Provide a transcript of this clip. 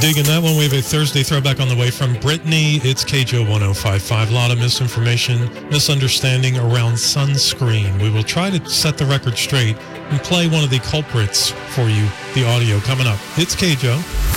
digging that one. We have a Thursday throwback on the way from Brittany. It's KJO 1055. A lot of misinformation, misunderstanding around sunscreen. We will try to set the record straight and play one of the culprits for you, the audio coming up. It's KJO.